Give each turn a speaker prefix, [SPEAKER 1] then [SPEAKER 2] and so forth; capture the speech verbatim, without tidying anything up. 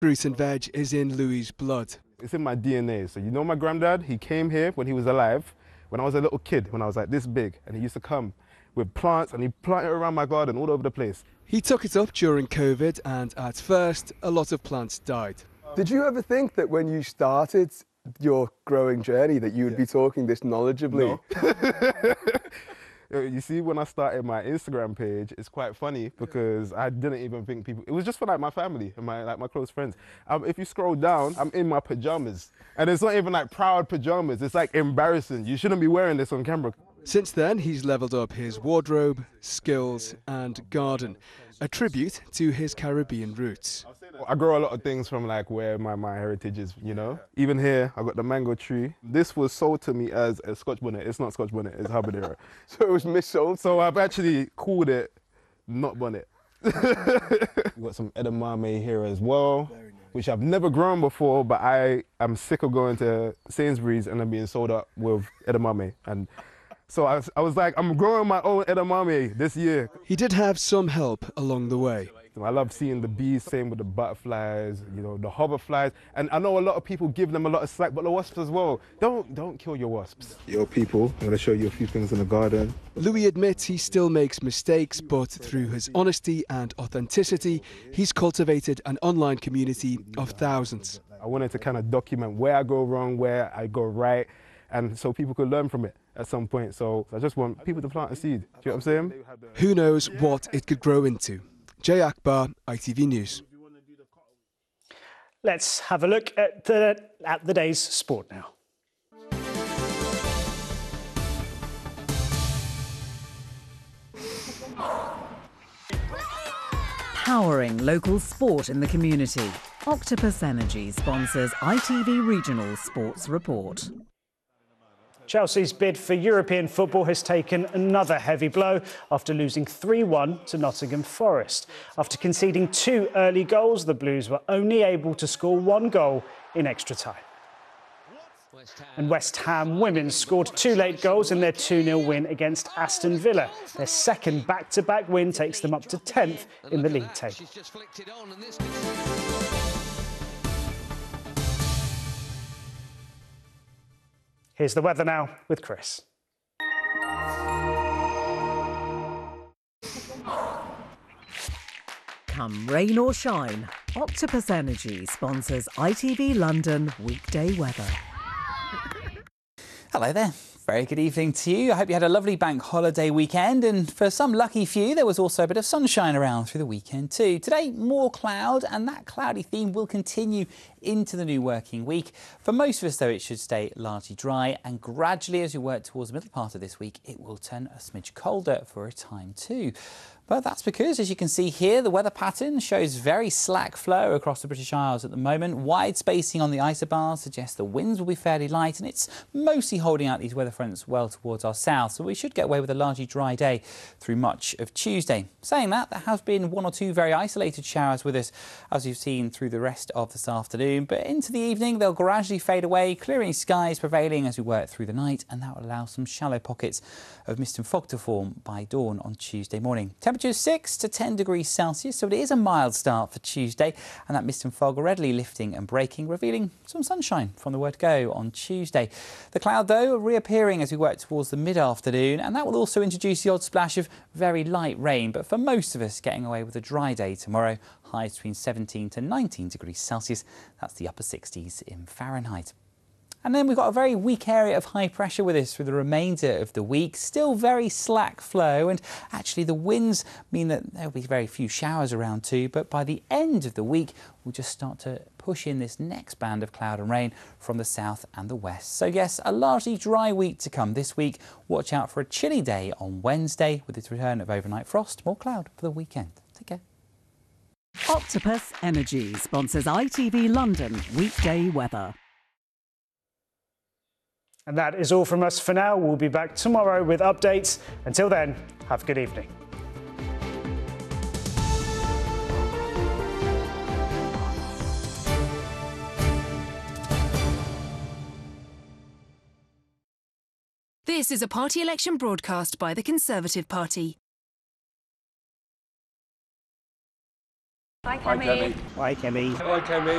[SPEAKER 1] Fruit and veg is in Louis' blood.
[SPEAKER 2] It's in my D N A. So you know my granddad, he came here when he was alive, when I was a little kid, when I was like this big, and he used to come with plants and he planted around my garden all over the place.
[SPEAKER 1] He took it up during COVID and at first a lot of plants died.
[SPEAKER 3] Did you ever think that when you started your growing journey that you would yeah. be talking this knowledgeably?
[SPEAKER 2] No. You see, when I started my Instagram page, it's quite funny because I didn't even think people, it was just for like my family and my like my close friends. Um, if you scroll down, I'm in my pajamas and it's not even like proud pajamas. It's like embarrassing. You shouldn't be wearing this on camera.
[SPEAKER 1] Since then, he's leveled up his wardrobe, skills and garden, a tribute to his Caribbean roots.
[SPEAKER 2] I grow a lot of things from like where my, my heritage is, you know. Even here, I got the mango tree. This was sold to me as a Scotch bonnet. It's not Scotch bonnet, it's habanero.
[SPEAKER 3] So it was missold?
[SPEAKER 2] So I've actually called it not bonnet. We've got some edamame here as well, which I've never grown before, but I am sick of going to Sainsbury's and then being sold up with edamame. And so I was, I was like, I'm growing my own edamame this year.
[SPEAKER 1] He did have some help along the way.
[SPEAKER 2] I love seeing the bees, same with the butterflies, you know, the hoverflies. And I know a lot of people give them a lot of slack, but the wasps as well. Don't, don't kill your wasps. Your people, I'm going to show you a few things in the garden.
[SPEAKER 1] Louis admits he still makes mistakes, but through his honesty and authenticity, he's cultivated an online community of thousands.
[SPEAKER 2] I wanted to kind of document where I go wrong, where I go right, and so people could learn from it at some point. So I just want people to plant a seed. Do you know what I'm saying?
[SPEAKER 1] Who knows what it could grow into? Jay Akbar, I T V News.
[SPEAKER 4] Let's have a look at the, at the day's sport now.
[SPEAKER 5] Powering local sport in the community. Octopus Energy sponsors I T V Regional Sports Report.
[SPEAKER 4] Chelsea's bid for European football has taken another heavy blow after losing three one to Nottingham Forest. After conceding two early goals, the Blues were only able to score one goal in extra time. And West Ham women scored two late goals in their two nil win against Aston Villa. Their second back-to-back win takes them up to tenth in the league table. Here's the weather now with Chris.
[SPEAKER 5] Come rain or shine, Octopus Energy sponsors I T V London weekday weather.
[SPEAKER 6] Hello there. Very good evening to you. I hope you had a lovely bank holiday weekend, and for some lucky few there was also a bit of sunshine around through the weekend too. Today more cloud, and that cloudy theme will continue into the new working week. For most of us though, it should stay largely dry, and gradually as we work towards the middle part of this week it will turn a smidge colder for a time too. But that's because, as you can see here, the weather pattern shows very slack flow across the British Isles at the moment. Wide spacing on the isobars suggests the winds will be fairly light, and it's mostly holding out these weather fronts well towards our south, so we should get away with a largely dry day through much of Tuesday. Saying that, there have been one or two very isolated showers with us, as you've seen through the rest of this afternoon, but into the evening they'll gradually fade away, clearing skies prevailing as we work through the night, and that will allow some shallow pockets of mist and fog to form by dawn on Tuesday morning. Temperatures six to ten degrees Celsius, so it is a mild start for Tuesday, and that mist and fog readily lifting and breaking, revealing some sunshine from the word go on Tuesday. The cloud, though, reappearing as we work towards the mid-afternoon, and that will also introduce the odd splash of very light rain, but for most of us getting away with a dry day tomorrow. Highs between seventeen to nineteen degrees Celsius. That's the upper sixties in Fahrenheit. And then we've got a very weak area of high pressure with us through the remainder of the week. Still very slack flow, and actually the winds mean that there'll be very few showers around too, but by the end of the week we'll just start to push in this next band of cloud and rain from the south and the west. So yes, a largely dry week to come this week. Watch out for a chilly day on Wednesday with its return of overnight frost. More cloud for the weekend. Take care.
[SPEAKER 5] Octopus Energy sponsors I T V London weekday weather.
[SPEAKER 4] And that is all from us for now. We'll be back tomorrow with updates. Until then, have a good evening.
[SPEAKER 7] This is a party election broadcast by the Conservative Party.
[SPEAKER 8] Hi, Kemi.
[SPEAKER 4] Hi, Kemi.
[SPEAKER 2] Hi, Kemi.